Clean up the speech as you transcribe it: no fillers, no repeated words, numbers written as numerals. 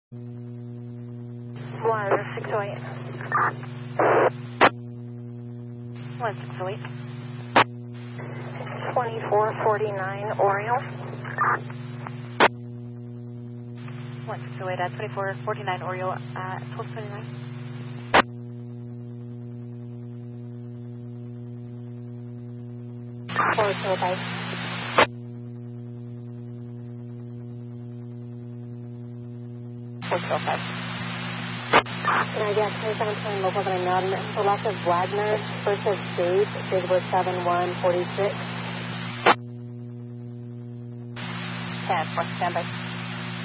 1608. 1608. 2449 Oriole. 1608 at 2449 Oriole at 1229. Bye. 405. Can I get 2720 local that I'm not in Selective Wagner versus Dave, Bigwood 7146. 10, standby.